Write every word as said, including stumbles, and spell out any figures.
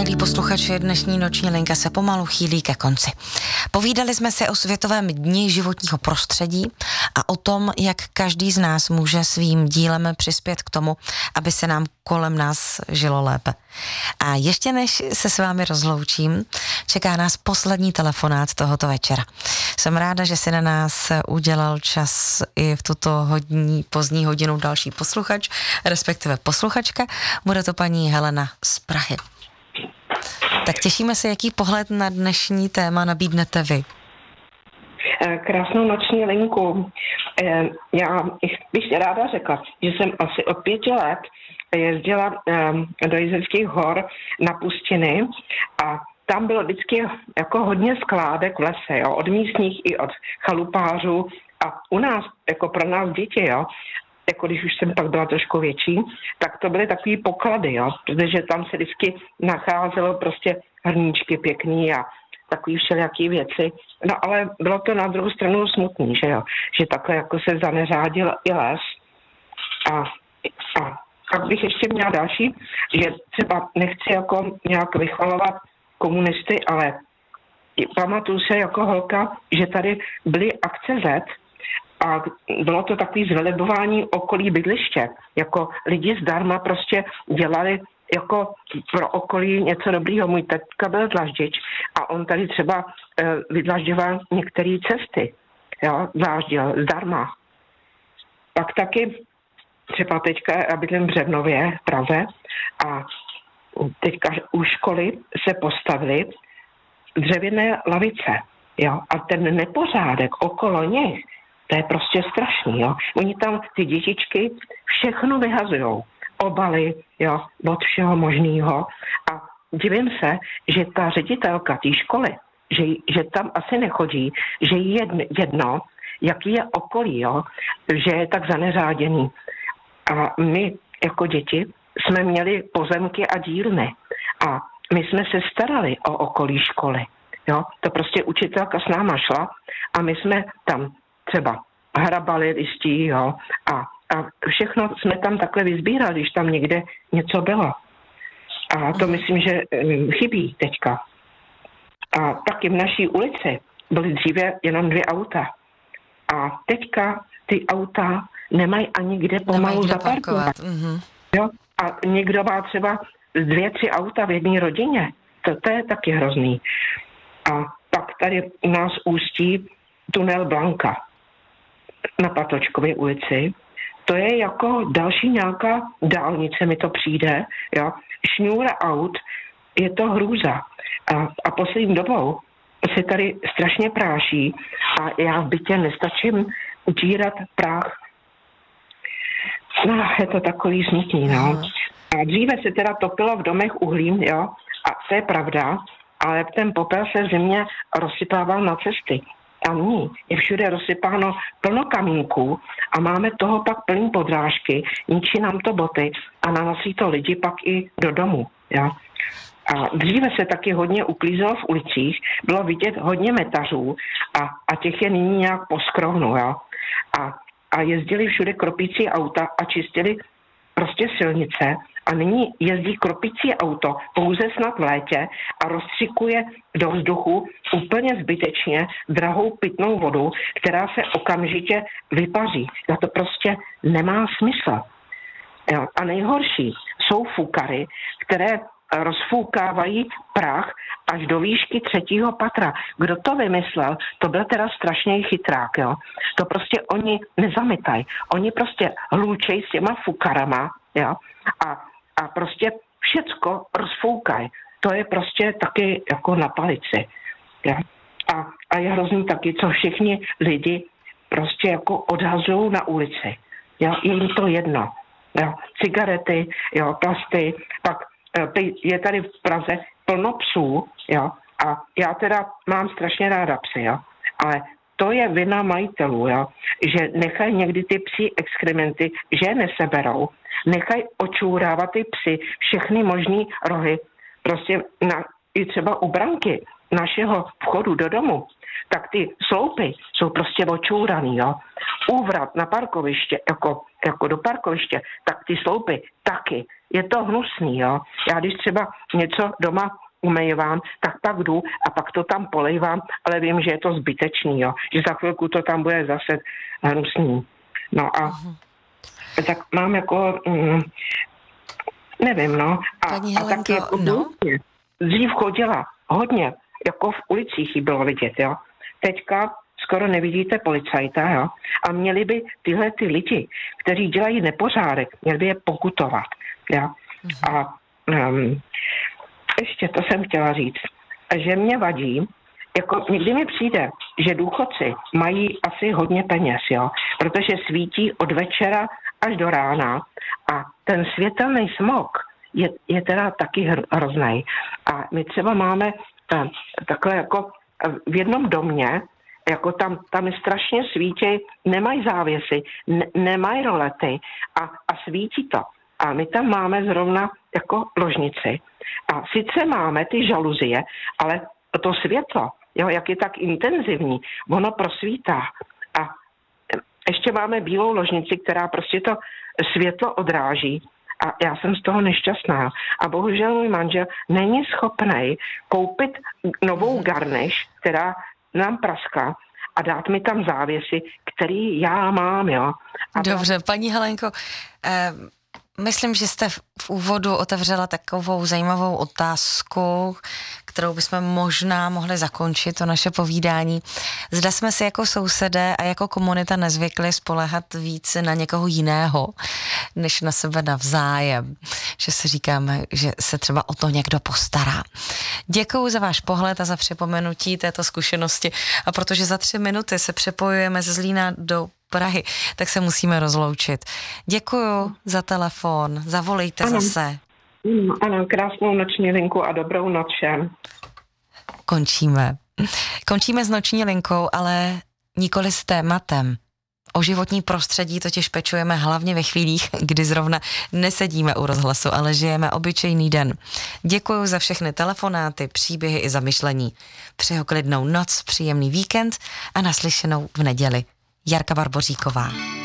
Milí posluchači, dnešní noční linka se pomalu chýlí ke konci. Povídali jsme si o Světovém dni životního prostředí a o tom, jak každý z nás může svým dílem přispět k tomu, aby se nám kolem nás žilo lépe. A ještě než se s vámi rozloučím, čeká nás poslední telefonát tohoto večera. Jsem ráda, že si na nás udělal čas i v tuto hodní, pozdní hodinu další posluchač, respektive posluchačka. Bude to paní Helena z Prahy. Tak těšíme se, jaký pohled na dnešní téma nabídnete vy. Krásnou noční linku. Já bych ráda řekla, že jsem asi od pěti let jezdila do Jizerských hor na pustiny a tam bylo vždycky jako hodně skládek v lese, jo, od místních i od chalupářů a u nás, jako pro nás děti, jo, jako když už jsem pak byla trošku větší, tak to byly takový poklady, jo, protože tam se vždycky nacházelo prostě hrníčky pěkný a takový všelijaký věci. No ale bylo to na druhou stranu smutný, že jo, že takhle jako se zaneřádil i les. A, a pak bych ještě měla další, že třeba nechci jako nějak vychvalovat komunisty, ale pamatuju se jako holka, že tady byly akce Z, a bylo to takový zvelebování okolí bydliště. Jako lidi zdarma prostě dělali jako pro okolí něco dobrýho. Můj tetka byl dlaždič a on tady třeba e, vydlažďoval některé cesty. Jo, dláždil zdarma. Pak taky třeba teďka, já bydlím v Břevnově, v Praze, a teďka u školy se postavily dřevěné lavice. Jo, a ten nepořádek okolo nich, to je prostě strašný, jo. Oni tam, ty dětičky, všechno vyhazujou. Obaly, jo, od všeho možného. A divím se, že ta ředitelka té školy, že, že tam asi nechodí, že jí jedno, jedno, jaký je okolí, jo, že je tak zaneřáděný. A my jako děti jsme měli pozemky a dílny. A my jsme se starali o okolí školy. Jo. To prostě učitelka s náma šla a my jsme tam třeba hrabali listí, jo, a, a všechno jsme tam takhle vyzbírali, když tam někde něco bylo. A to myslím, že um, chybí teďka. A taky v naší ulici byly dříve jenom dvě auta. A teďka ty auta nemají ani kde pomalu zaparkovat. Mm-hmm. Jo, a někdo má třeba dvě, tři auta v jedné rodině. To, to je taky hrozný. A pak tady u nás ústí tunel Blanka na Patočkově ulici. To je jako další nějaká dálnice, mi to přijde, jo. Šňůra aut, je to hrůza. A, a poslední dobou se tady strašně práší a já v bytě nestačím utírat prach. No, je to takový smutný, no. A dříve se teda topilo v domech uhlím, jo, a to je pravda, ale ten popel se v zimě rozsypával na cesty. A ní je všude rozsypáno plno kamínků a máme toho pak plný podrážky, ničí nám to boty a nanosí to lidi pak i do domu. Ja? A dříve se taky hodně uklízelo v ulicích, bylo vidět hodně metařů a, a těch je nyní nějak poskrovnu. Ja? A, a jezdili všude kropící auta a čistili prostě silnice. A nyní jezdí kropící auto pouze snad v létě a rozstřikuje do vzduchu úplně zbytečně drahou pitnou vodu, která se okamžitě vypaří. A to prostě nemá smysl. Jo. A nejhorší jsou fukary, které rozfoukávají prach až do výšky třetího patra. Kdo to vymyslel, to byl teda strašně chytrák. Jo. To prostě oni nezamytají. Oni prostě hlučej s těma fukarama, jo. A A prostě všecko rozfoukaj. To je prostě taky jako na palici. Ja? A, a je hrozný taky, co všichni lidi prostě jako odhazují na ulici. Ja? Je jim to jedno. Ja? Cigarety, jo, plasty, pak je tady v Praze plno psů, jo? A já teda mám strašně ráda psy, jo? Ale to je vina majitelů, jo? Že nechají někdy ty psí exkrementy, že je neseberou, nechají očůrávat ty psy, všechny možný rohy, prostě na, i třeba u branky našeho vchodu do domu, tak ty sloupy jsou prostě očouraný, jo. Úvrat na parkoviště, jako, jako do parkoviště, tak ty sloupy taky. Je to hnusný, jo. Já když třeba něco doma umejvám, tak pak jdu a pak to tam polejvám, ale vím, že je to zbytečný, jo. Že za chvilku to tam bude zase hnusný. No a uh-huh. tak mám jako, mm, nevím, no. A, Paní a taky jako no? dřív chodila hodně, jako v ulicích jí bylo vidět, jo. Teďka skoro nevidíte policajta, jo. A měli by tyhle ty lidi, kteří dělají nepořádek, měli by je pokutovat, jo. Uh-huh. A um, ještě to jsem chtěla říct, že mě vadí, jako někdy mi přijde, že důchodci mají asi hodně peněz, jo, protože svítí od večera až do rána a ten světelný smog je, je teda taky hrozný. A my třeba máme eh, takhle jako v jednom domě, jako tam, tam je strašně svítí, nemají závěsy, ne, nemají rolety a, a svítí to. A my tam máme zrovna jako ložnici. A sice máme ty žaluzie, ale to světlo, jo, jak je tak intenzivní, ono prosvítá. A ještě máme bílou ložnici, která prostě to světlo odráží. A já jsem z toho nešťastná. A bohužel můj manžel není schopný koupit novou garniš, která nám praská, a dát mi tam závěsy, který já mám, jo. A dobře, to... paní Helenko, eh... myslím, že jste v úvodu otevřela takovou zajímavou otázku, kterou bychom možná mohli zakončit to naše povídání. Zda jsme si jako sousedé a jako komunita nezvykli spoléhat víc na někoho jiného, než na sebe navzájem. Že si říkáme, že se třeba o to někdo postará. Děkuju za váš pohled a za připomenutí této zkušenosti. A protože za tři minuty se přepojujeme ze Zlína do Prahy, tak se musíme rozloučit. Děkuju za telefon, zavolejte ano. zase. Ano, ano, krásnou noční linku a dobrou noc všem. Končíme. Končíme s noční linkou, ale nikoli s tématem. O životní prostředí totiž pečujeme hlavně ve chvílích, kdy zrovna nesedíme u rozhlasu, ale žijeme obyčejný den. Děkuju za všechny telefonáty, příběhy i zamyšlení. Přeju klidnou noc, příjemný víkend a naslyšenou v neděli. Jarka Barboříková.